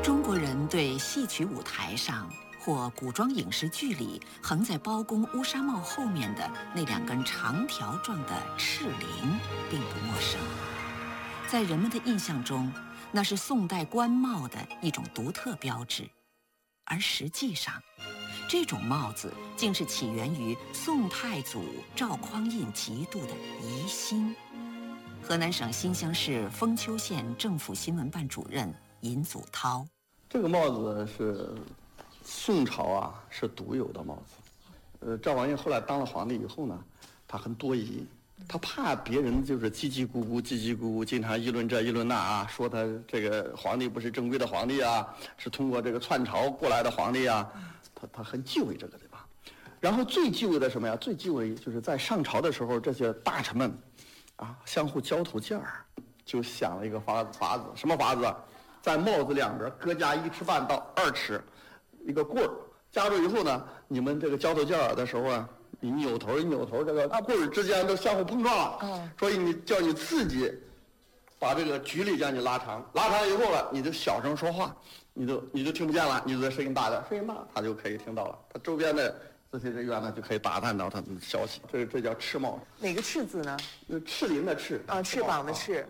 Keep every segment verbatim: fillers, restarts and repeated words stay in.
中国人对戏曲舞台上或古装影视剧里横在包公乌纱帽后面的那两根长条状的赤翎并不陌生，在人们的印象中，那是宋代官帽的一种独特标志，而实际上，这种帽子竟是起源于宋太祖赵匡胤极度的疑心。河南省新乡市封丘县政府新闻办主任尹祖涛， 这个帽子是宋朝啊是独有的帽子。呃，赵匡胤后来当了皇帝以后呢，他很多疑，他怕别人就是叽叽咕咕、叽叽咕咕，经常议论这议论那啊，说他这个皇帝不是正规的皇帝啊，是通过这个篡朝过来的皇帝啊，他他很忌讳这个，对吧？然后最忌讳的什么呀？最忌讳就是在上朝的时候，这些大臣们啊相互交头接耳，就想了一个法法子，什么法子？在帽子两边各加一尺半到二尺，一个棍儿夹住以后呢，你们这个交头接耳的时候啊，你扭头一扭头，这个棍儿之间都相互碰撞了。嗯，所以你叫你自己把这个距离将你拉长，拉长以后了，你就小声说话，你就你就听不见了，你就在声音大点，声音大他就可以听到了，他周边的这些人员呢就可以打探到他们的消息。这这叫赤帽。 哪个赤字呢？ 赤翎的赤啊，翅膀的翅。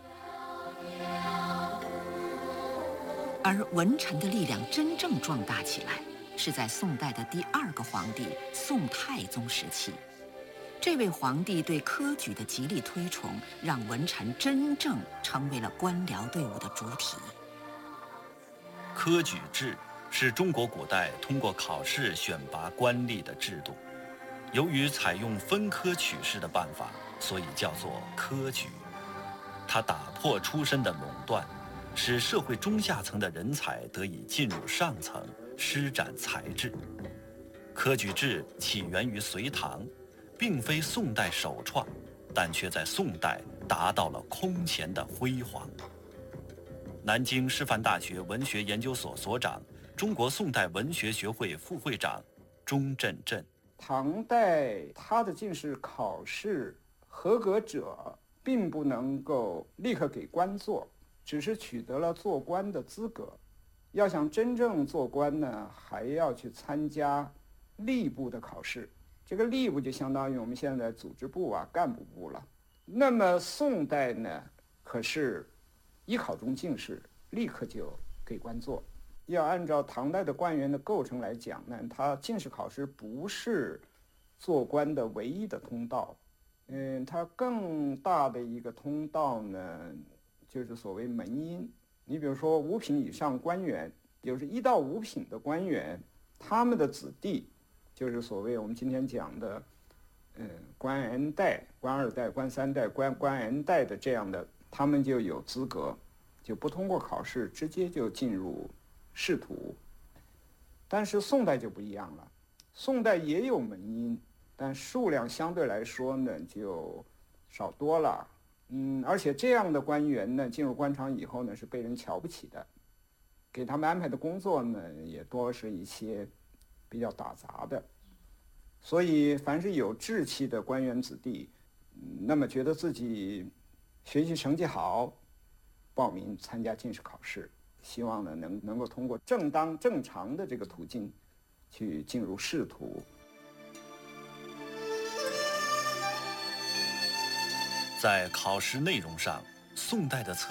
而文臣的力量真正壮大起来，是在宋代的第二个皇帝宋太宗时期。这位皇帝对科举的极力推崇，让文臣真正成为了官僚队伍的主体。 科举制是中国古代通过考试选拔官吏的制度，由于采用分科取士的办法，所以叫做科举。它打破出身的垄断，使社会中下层的人才得以进入上层，施展才智。科举制起源于隋唐，并非宋代首创，但却在宋代达到了空前的辉煌。南京师范大学文学研究所所长、中国宋代文学学会副会长钟振振。 唐代他的进士考试合格者并不能够立刻给官做，只是取得了做官的资格。要想真正做官呢，还要去参加吏部的考试。这个吏部就相当于我们现在组织部啊、干部部了。那么宋代呢，可是一考中进士，立刻就给官做。要按照唐代的官员的构成来讲呢，他进士考试不是做官的唯一的通道。嗯，它更大的一个通道呢，就是所谓门荫。你比如说五品以上官员，就是一到五品的官员，他们的子弟，就是所谓我们今天讲的，嗯，官 N 代、官二代、官三代、官官 N 代的这样的，他们就有资格，就不通过考试，直接就进入仕途。但是宋代就不一样了，宋代也有门荫，但数量相对来说呢就少多了。嗯，而且这样的官员呢，进入官场以后呢，是被人瞧不起的，给他们安排的工作呢，也多是一些比较打杂的。所以，凡是有志气的官员子弟，嗯、那么觉得自己学习成绩好，报名参加进士考试，希望呢能能够通过正当正常的这个途径，去进入仕途。 在考试内容上，宋代的测